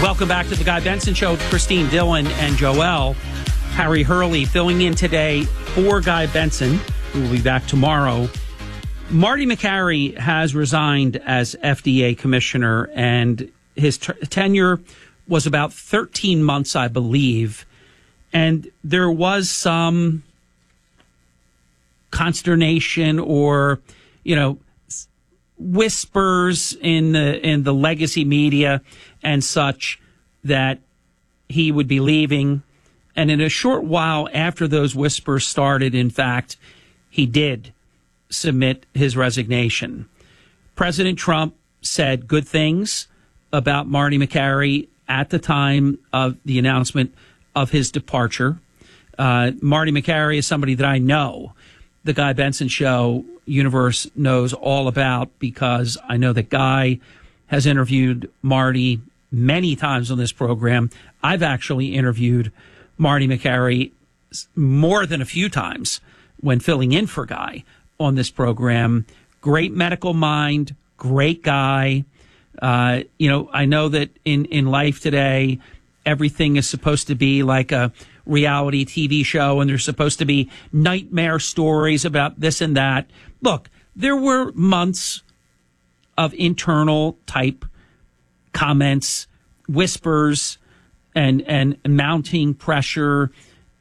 Welcome back to the Guy Benson Show. Christine Dillon and Joel. Harry Hurley filling in today for Guy Benson, who will be back tomorrow. Marty Makary has resigned as FDA commissioner, and his tenure was about 13 months, I believe. And there was some consternation or, whispers in the legacy media and such that he would be leaving. And in a short while after those whispers started, in fact, he did submit his resignation. President Trump said good things about Marty Makary at the time of the announcement of his departure. Marty Makary is somebody that I know the Guy Benson Show universe knows all about, because I know that Guy has interviewed Marty many times on this program. I've actually interviewed Marty Makary more than a few times when filling in for Guy on this program. Great medical mind, great guy. I know that in life today, everything is supposed to be like a reality TV show, and there's supposed to be nightmare stories about this and that. Look, there were months of internal type comments, whispers, and mounting pressure.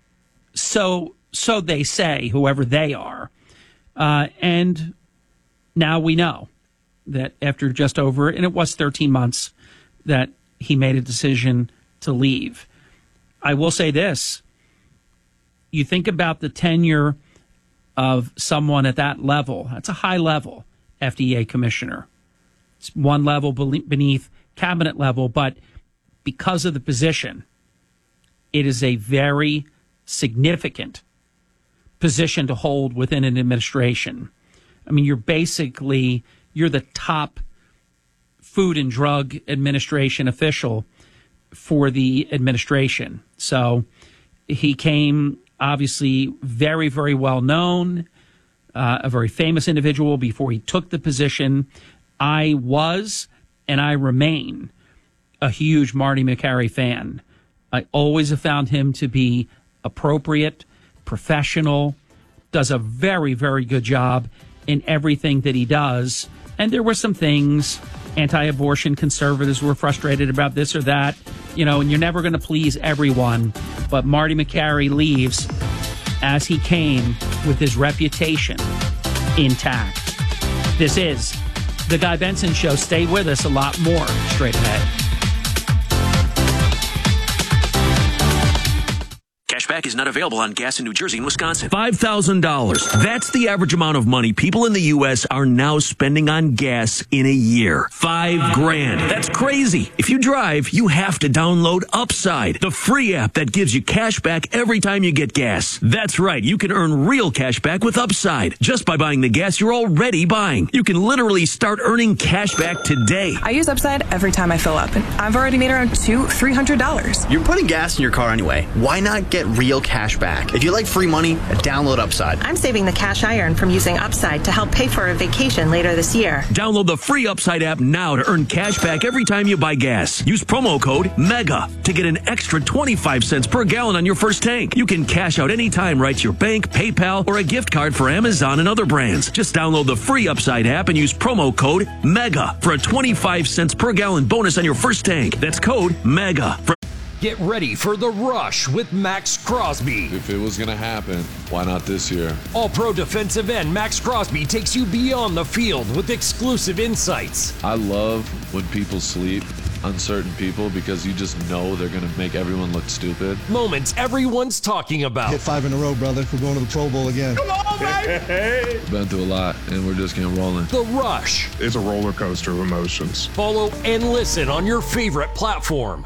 So they say, whoever they are. And now we know that after just over, and it was 13 months, that he made a decision to leave. I will say this. You think about the tenure of someone at that level. That's a high level FDA commissioner. It's one level beneath cabinet level, but because of the position, it is a very significant position to hold within an administration. I mean, you're the top Food and Drug Administration official for the administration. So he came obviously very, very well known, a very famous individual before he took the position. I was, and I remain, a huge Marty Makary fan. I always have found him to be appropriate, professional, does a very, very good job in everything that he does. And there were some things, anti-abortion conservatives were frustrated about this or that, and you're never going to please everyone. But Marty Makary leaves as he came, with his reputation intact. This is the Guy Benson Show. Stay with us, a lot more straight ahead. Cashback is not available on gas in New Jersey and Wisconsin. $5,000. That's the average amount of money people in the U.S. are now spending on gas in a year. $5,000. That's crazy. If you drive, you have to download Upside, the free app that gives you cash back every time you get gas. That's right. You can earn real cash back with Upside just by buying the gas you're already buying. You can literally start earning cash back today. I use Upside every time I fill up, and I've already made around $200-$300. You're putting gas in your car anyway. Why not get real cash back? If you like free money, download Upside. I'm saving the cash I earn from using Upside to help pay for a vacation later this year. Download the free Upside app now to earn cash back every time you buy gas. Use promo code MEGA to get an extra 25 cents per gallon on your first tank. You can cash out anytime right to your bank, PayPal, or a gift card for Amazon and other brands. Just download the free Upside app and use promo code MEGA for a 25 cents per gallon bonus on your first tank. That's code MEGA. Get ready for The Rush with Max Crosby. If it was going to happen, why not this year? All-Pro defensive end Max Crosby takes you beyond the field with exclusive insights. I love when people sleep on certain people because you just know they're going to make everyone look stupid. Moments everyone's talking about. Hit 5 in a row, brother. We're going to the Pro Bowl again. Come on, baby! Been through a lot, and we're just getting rolling. The Rush. It's a roller coaster of emotions. Follow and listen on your favorite platform.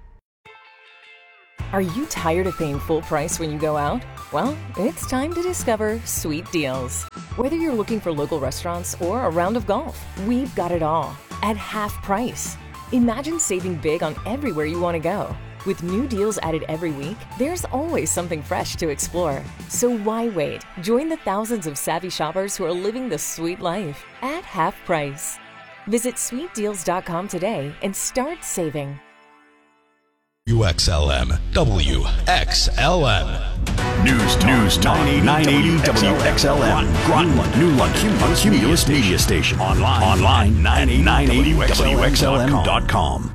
Are you tired of paying full price when you go out? Well, it's time to discover Sweet Deals. Whether you're looking for local restaurants or a round of golf, we've got it all at half price. Imagine saving big on everywhere you want to go. With new deals added every week, there's always something fresh to explore. So why wait? Join the thousands of savvy shoppers who are living the sweet life at half price. Visit sweetdeals.com today and start saving. WXLM. WXLM. News 980 WXLM. Grontland, New London, Cumulus Media Station. Online 980WXLM.com.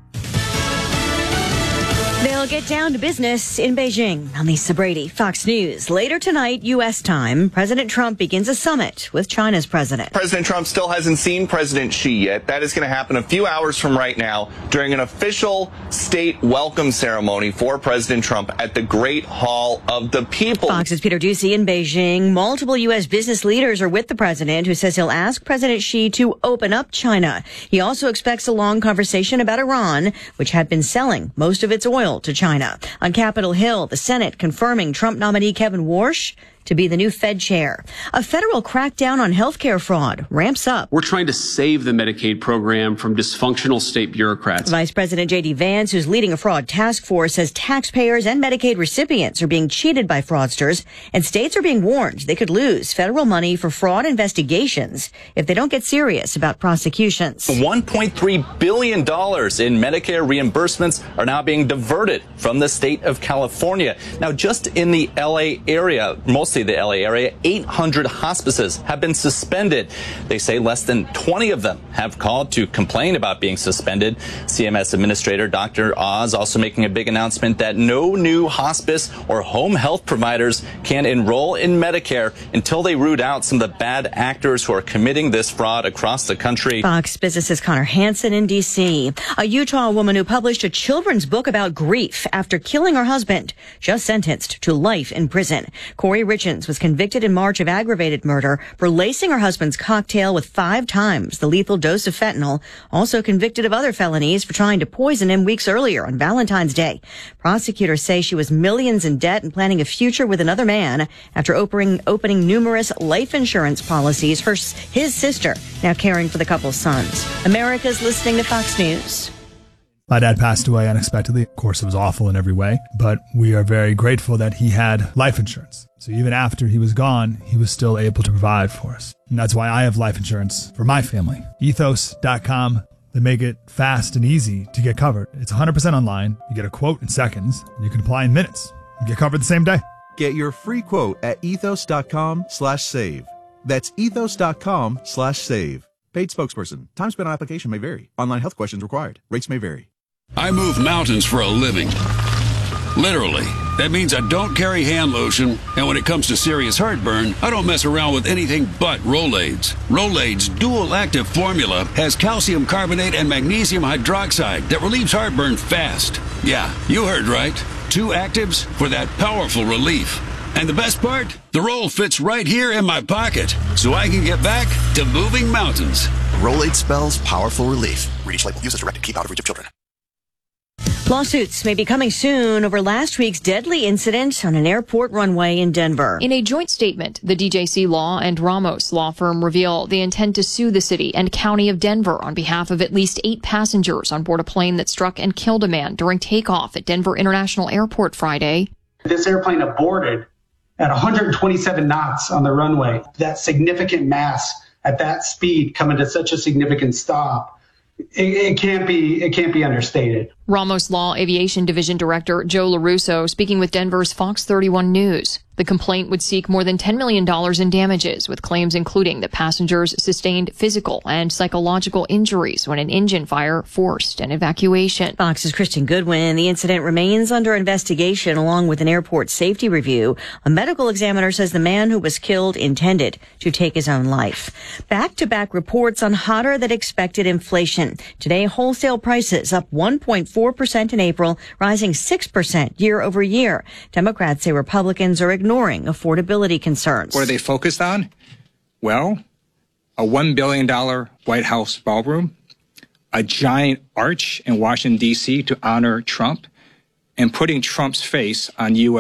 They'll get down to business in Beijing. I'm Lisa Brady, Fox News. Later tonight, U.S. time, President Trump begins a summit with China's president. President Trump still hasn't seen President Xi yet. That is going to happen a few hours from right now during an official state welcome ceremony for President Trump at the Great Hall of the People. Fox's Peter Doocy in Beijing. Multiple U.S. business leaders are with the president, who says he'll ask President Xi to open up China. He also expects a long conversation about Iran, which had been selling most of its oil to China. On Capitol Hill, the Senate confirming Trump nominee Kevin Warsh to be the new Fed chair. A federal crackdown on healthcare fraud ramps up. We're trying to save the Medicaid program from dysfunctional state bureaucrats. Vice President J.D. Vance, who's leading a fraud task force, says taxpayers and Medicaid recipients are being cheated by fraudsters, and states are being warned they could lose federal money for fraud investigations if they don't get serious about prosecutions. $1.3 billion in Medicare reimbursements are now being diverted from the state of California. Now, just in the L.A. area, mostly the LA area, 800 hospices have been suspended. They say less than 20 of them have called to complain about being suspended. CMS Administrator Dr. Oz also making a big announcement that no new hospice or home health providers can enroll in Medicare until they root out some of the bad actors who are committing this fraud across the country. Fox Business's Connor Hansen in D.C. A Utah woman who published a children's book about grief after killing her husband, just sentenced to life in prison. Corey Richards was convicted in March of aggravated murder for lacing her husband's cocktail with 5 times the lethal dose of fentanyl, also convicted of other felonies for trying to poison him weeks earlier on Valentine's Day. Prosecutors say she was millions in debt and planning a future with another man after opening numerous life insurance policies. His sister now caring for the couple's sons. America's listening to Fox News. My dad passed away unexpectedly. Of course, it was awful in every way, but we are very grateful that he had life insurance. So even after he was gone, he was still able to provide for us. And that's why I have life insurance for my family. Ethos.com. They make it fast and easy to get covered. It's 100% online. You get a quote in seconds, and you can apply in minutes. You get covered the same day. Get your free quote at ethos.com/save. That's ethos.com/save. Paid spokesperson. Time spent on application may vary. Online health questions required. Rates may vary. I move mountains for a living. Literally. That means I don't carry hand lotion, and when it comes to serious heartburn, I don't mess around with anything but Rolaids. Rolaids' dual-active formula has calcium carbonate and magnesium hydroxide that relieves heartburn fast. Yeah, you heard right. 2 actives for that powerful relief. And the best part? The roll fits right here in my pocket, so I can get back to moving mountains. Rolaids spells powerful relief. Read each label. Use as directed. Keep out of reach of children. Lawsuits may be coming soon over last week's deadly incident on an airport runway in Denver. In a joint statement, the DJC Law and Ramos law firm reveal they intend to sue the city and county of Denver on behalf of at least 8 passengers on board a plane that struck and killed a man during takeoff at Denver International Airport Friday. This airplane aborted at 127 knots on the runway. That significant mass at that speed coming to such a significant stop, it can't be understated. Ramos Law Aviation Division Director Joe LaRusso speaking with Denver's Fox 31 News. The complaint would seek more than $10 million in damages, with claims including that passengers sustained physical and psychological injuries when an engine fire forced an evacuation. Fox's Kristen Goodwin. The incident remains under investigation along with an airport safety review. A medical examiner says the man who was killed intended to take his own life. Back-to-back reports on hotter than expected inflation. Today, wholesale prices up 1.4% in April, rising 6% year over year. Democrats say Republicans are ignoring affordability concerns. What are they focused on? Well, a $1 billion White House ballroom, a giant arch in Washington, D.C. to honor Trump, and putting Trump's face on U.S.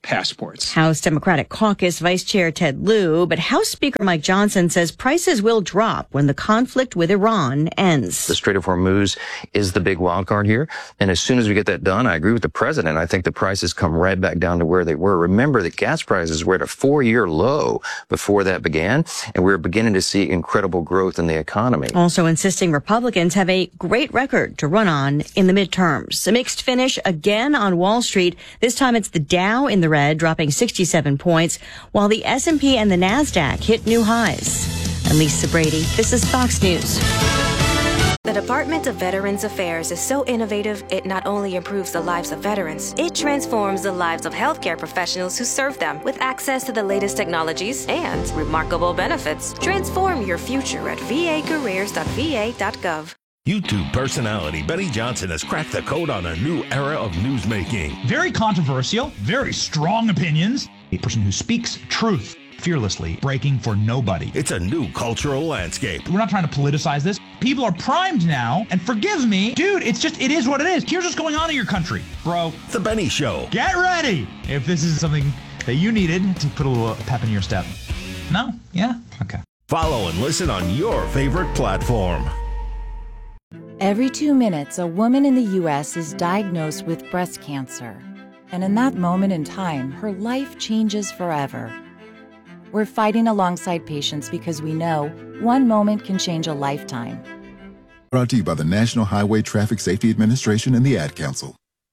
passports. House Democratic Caucus Vice Chair Ted Lieu, but House Speaker Mike Johnson says prices will drop when the conflict with Iran ends. The Strait of Hormuz is the big wild card here. And as soon as we get that done, I agree with the president. I think the prices come right back down to where they were. Remember that gas prices were at a 4-year low before that began, and we're beginning to see incredible growth in the economy. Also insisting Republicans have a great record to run on in the midterms. A mixed finish again on Wall Street. This time it's the Dow in the red, dropping 67 points, while the S&P and the NASDAQ hit new highs. I'm Lisa Brady. This is Fox News. The Department of Veterans Affairs is so innovative, it not only improves the lives of veterans, it transforms the lives of healthcare professionals who serve them with access to the latest technologies and remarkable benefits. Transform your future at vacareers.va.gov. YouTube personality Benny Johnson has cracked the code on a new era of newsmaking. Very controversial, very strong opinions. A person who speaks truth fearlessly, breaking for nobody. It's a new cultural landscape. We're not trying to politicize this. People are primed now, and forgive me, dude, it is what it is. Here's what's going on in your country, bro. The Benny Show. Get ready if this is something that you needed to put a little pep in your step. No? Yeah? Okay. Follow and listen on your favorite platform. Every 2 minutes, a woman in the U.S. is diagnosed with breast cancer. And in that moment in time, her life changes forever. We're fighting alongside patients because we know one moment can change a lifetime. Brought to you by the National Highway Traffic Safety Administration and the Ad Council.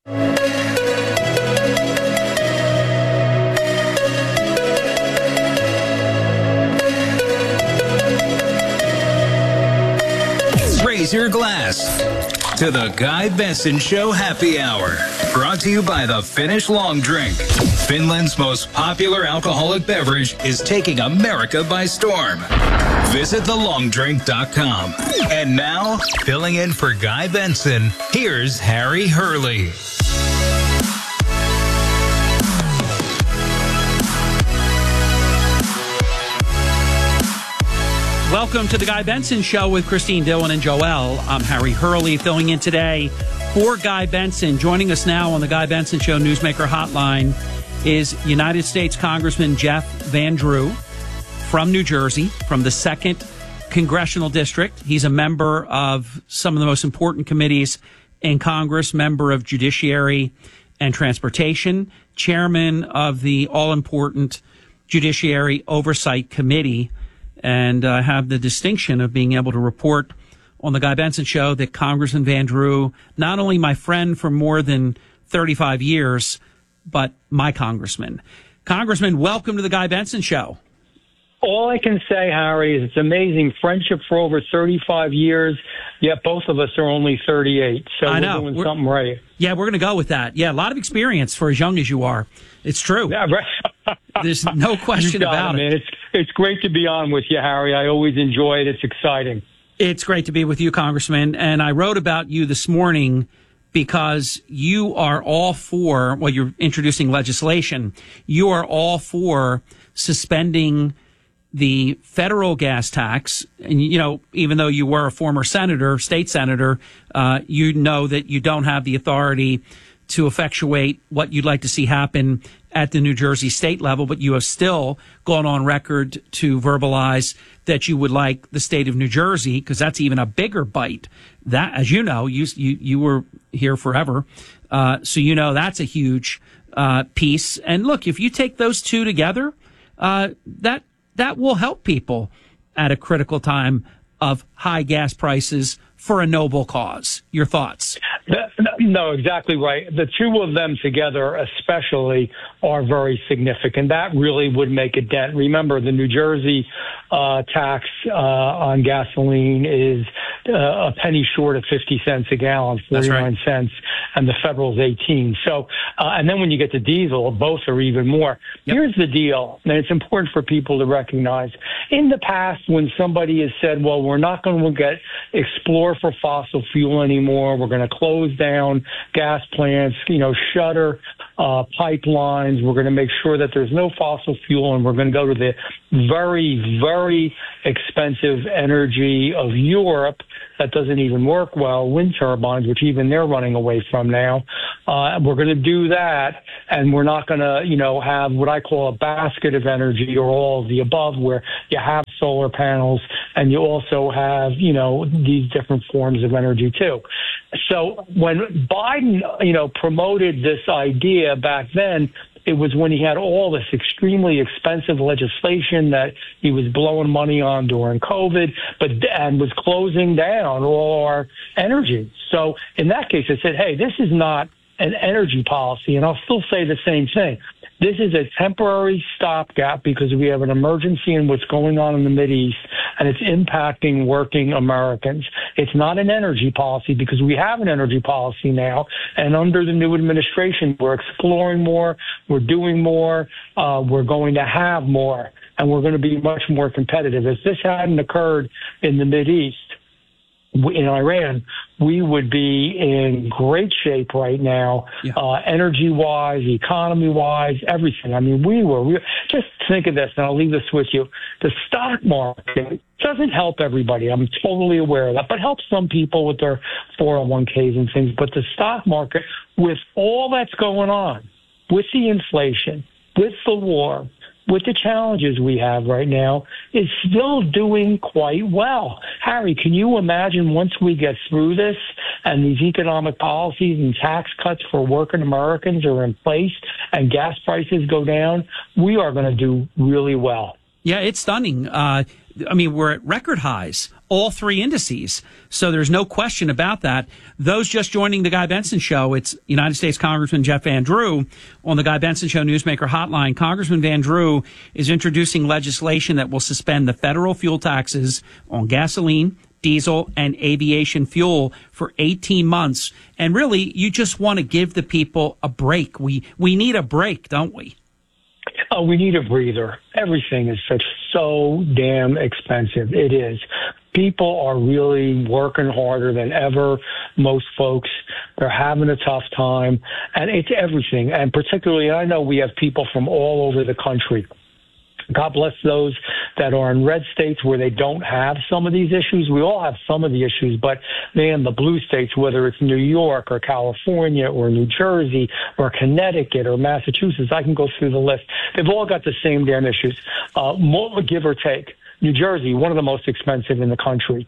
Raise your glass to the Guy Benson Show Happy Hour. Brought to you by the Finnish Long Drink. Finland's most popular alcoholic beverage is taking America by storm. Visit thelongdrink.com. And now, filling in for Guy Benson, here's Harry Hurley. Welcome to the Guy Benson Show with Christine Dillon and Joel. I'm Harry Hurley, filling in today for Guy Benson. Joining us now on the Guy Benson Show Newsmaker Hotline is United States Congressman Jeff Van Drew from New Jersey, from the 2nd Congressional District. He's a member of some of the most important committees in Congress, member of Judiciary and Transportation, chairman of the all-important Judiciary Oversight Committee. And I have the distinction of being able to report on the Guy Benson Show that Congressman Van Drew, not only my friend for more than 35 years, but my congressman. Congressman, welcome to the Guy Benson Show. All I can say, Harry, is it's amazing. Friendship for over 35 years, yet both of us are only 38. So I know. We're doing something right. Yeah, we're going to go with that. Yeah, a lot of experience for as young as you are. It's true. Yeah, right. There's no question about it. Man. It's great to be on with you, Harry. I always enjoy it. It's exciting. It's great to be with you, Congressman. And I wrote about you this morning because you are all for, well, you're introducing legislation. You are all for suspending the federal gas tax. And, you know, even though you were a former senator, state senator, you know that you don't have the authority to effectuate what you'd like to see happen at the New Jersey state level, but you have still gone on record to verbalize that you would like the state of New Jersey, because that's even a bigger bite. That, as you know, you were here forever, so you know that's a huge piece. And look, if you take those two together, that will help people at a critical time of high gas prices for a noble cause. Your thoughts? No, exactly right. The two of them together especially are very significant. That really would make a dent. Remember, the New Jersey tax on gasoline is a penny short of 50 cents a gallon, 49 cents, and the federal's 18. So, and then when you get to diesel, both are even more. Yep. Here's the deal, and it's important for people to recognize. In the past, when somebody has said, well, we're not going to explore for fossil fuel anymore, we're going to close down gas plants, shutter pipelines, we're going to make sure that there's no fossil fuel, and we're going to go to the very, very expensive energy of Europe that doesn't even work well, wind turbines, which even they're running away from now. We're going to do that, and we're not going to, have what I call a basket of energy or all of the above, where you have solar panels and you also have, these different forms of energy too. So when Biden, promoted this idea back then, it was when he had all this extremely expensive legislation that he was blowing money on during COVID, and was closing down all our energy. So in that case, I said, hey, this is not an energy policy, and I'll still say the same thing. This is a temporary stopgap because we have an emergency in what's going on in the Mideast, and it's impacting working Americans. It's not an energy policy because we have an energy policy now, and under the new administration, we're exploring more, we're doing more, we're going to have more, and we're going to be much more competitive. If this hadn't occurred in the Mideast, in Iran, we would be in great shape right now, energy-wise, economy-wise, everything. I mean, we just think of this, and I'll leave this with you. The stock market doesn't help everybody. I'm totally aware of that, but helps some people with their 401ks and things. But the stock market, with all that's going on, with the inflation, with the war, with the challenges we have right now, is still doing quite well. Harry, can you imagine once we get through this and these economic policies and tax cuts for working Americans are in place and gas prices go down, we are going to do really well. Yeah, it's stunning. We're at record highs, all three indices. So there's no question about that. Those just joining the Guy Benson Show, it's United States Congressman Jeff Van Drew on the Guy Benson Show Newsmaker Hotline. Congressman Van Drew is introducing legislation that will suspend the federal fuel taxes on gasoline, diesel, and aviation fuel for 18 months. And really, you just want to give the people a break. We need a break, don't we? Oh, we need a breather. Everything is so damn expensive. It is. People are really working harder than ever. Most folks, they're having a tough time. And it's everything. And particularly, I know we have people from all over the country. God bless those that are in red states where they don't have some of these issues. We all have some of the issues, but man, the blue states, whether it's New York or California or New Jersey or Connecticut or Massachusetts, I can go through the list. They've all got the same damn issues, more give or take. New Jersey, one of the most expensive in the country,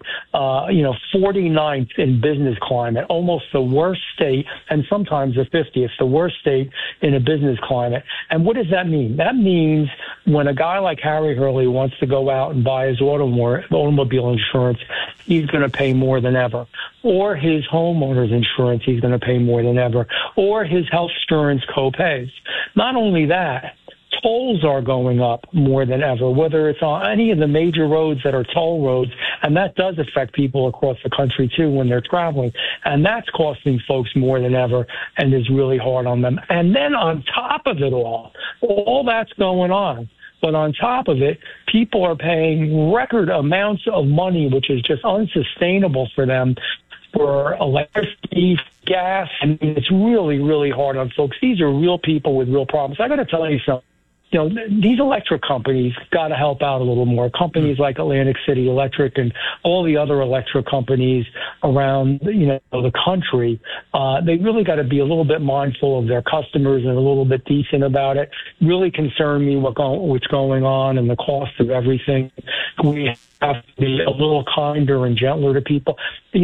49th in business climate, almost the worst state, and sometimes the 50th, the worst state in a business climate. And what does that mean? That means when a guy like Harry Hurley wants to go out and buy his automobile insurance, he's going to pay more than ever. Or his homeowner's insurance, he's going to pay more than ever. Or his health insurance co-pays. Not only that, tolls are going up more than ever, whether it's on any of the major roads that are toll roads, and that does affect people across the country too when they're traveling, and that's costing folks more than ever and is really hard on them. And then on top of it all that's going on. But on top of it, people are paying record amounts of money, which is just unsustainable for them, for electricity, gas. I mean, it's really, really hard on folks. These are real people with real problems. I got to tell you something. These electric companies got to help out a little more. Companies like Atlantic City Electric and all the other electric companies around, the country, they really got to be a little bit mindful of their customers and a little bit decent about it. Really concern me what's going on and the cost of everything. We have to be a little kinder and gentler to people.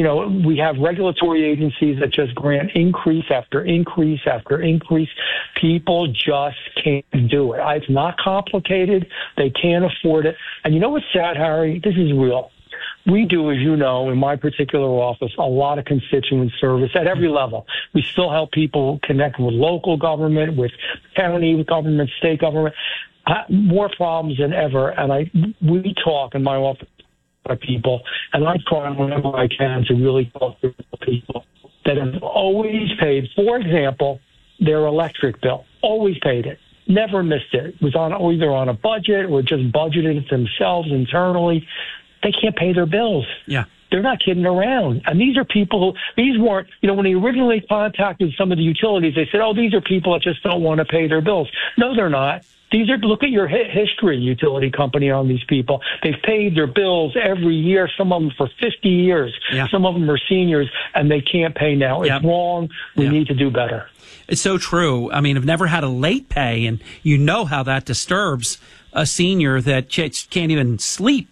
We have regulatory agencies that just grant increase after increase after increase. People just can't do it. It's not complicated. They can't afford it. And you know what's sad, Harry? This is real. We do, as you know, in my particular office, a lot of constituent service at every level. We still help people connect with local government, with county government, state government. More problems than ever. And we talk in my office to people, and I try whenever I can to really talk to people that have always paid, for example, their electric bill. Always paid it. Never missed it. It was either on a budget or just budgeted it themselves internally. They can't pay their bills. Yeah. they're not kidding around. And these are people these weren't, when they originally contacted some of the utilities, they said, oh, these are people that just don't want to pay their bills. No, they're not. Look at your history, utility company, on these people. They've paid their bills every year, some of them for 50 years. Yeah. Some of them are seniors, and they can't pay now. It's wrong. We need to do better. It's so true. I mean, I've never had a late pay, and you know how that disturbs a senior that can't even sleep